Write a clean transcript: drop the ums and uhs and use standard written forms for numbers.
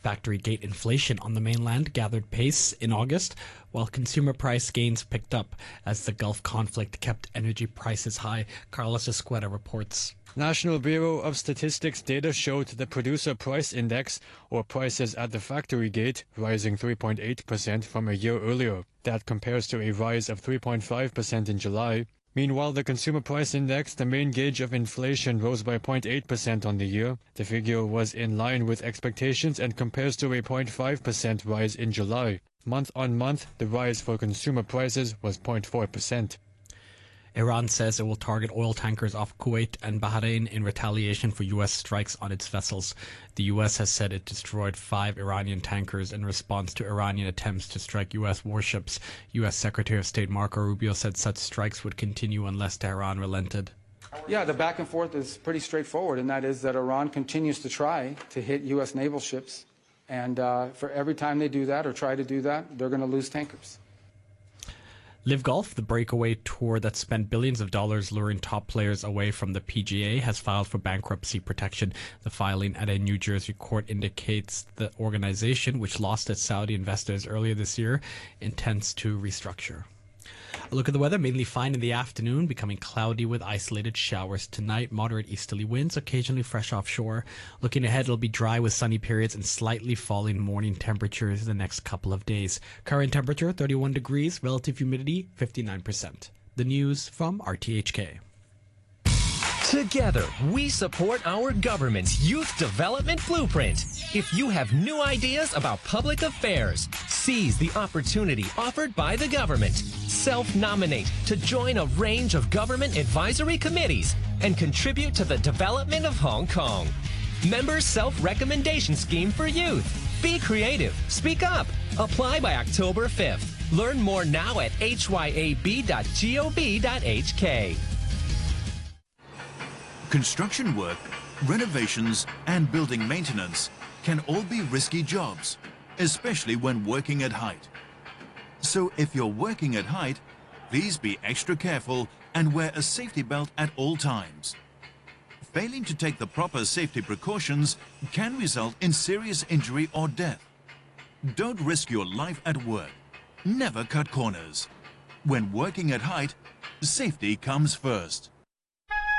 Factory gate inflation on the mainland gathered pace in August, while consumer price gains picked up as the Gulf conflict kept energy prices high. Carlos Escueta reports. National Bureau of Statistics data showed the Producer Price Index, or prices at the factory gate, rising 3.8% from a year earlier. That compares to a rise of 3.5% in July. Meanwhile, the Consumer Price Index, the main gauge of inflation, rose by 0.8% on the year. The figure was in line with expectations and compares to a 0.5% rise in July. Month on month, the rise for consumer prices was 0.4%. Iran says it will target oil tankers off Kuwait and Bahrain in retaliation for U.S. strikes on its vessels. The U.S. has said it destroyed 5 Iranian tankers in response to Iranian attempts to strike U.S. warships. U.S. Secretary of State Marco Rubio said such strikes would continue unless Tehran relented. Yeah, the back and forth is pretty straightforward, and that is that Iran continues to try to hit U.S. naval ships. And for every time they do that or try to do that, they're going to lose tankers. Live Golf, the breakaway tour that spent billions of dollars luring top players away from the PGA, has filed for bankruptcy protection. The filing at a New Jersey court indicates the organization, which lost its Saudi investors earlier this year, intends to restructure. A look at the weather, mainly fine in the afternoon, becoming cloudy with isolated showers tonight, moderate easterly winds, occasionally fresh offshore. Looking ahead, it'll be dry with sunny periods and slightly falling morning temperatures the next couple of days. Current temperature, 31 degrees, relative humidity, 59%. The news from RTHK. Together, we support our government's Youth Development Blueprint. If you have new ideas about public affairs, seize the opportunity offered by the government. Self-nominate to join a range of government advisory committees and contribute to the development of Hong Kong. Member Self-Recommendation Scheme for Youth. Be creative. Speak up. Apply by October 5th. Learn more now at hyab.gov.hk. Construction work, renovations, and building maintenance can all be risky jobs, especially when working at height. So if you're working at height, please be extra careful and wear a safety belt at all times. Failing to take the proper safety precautions can result in serious injury or death. Don't risk your life at work. Never cut corners. When working at height, safety comes first.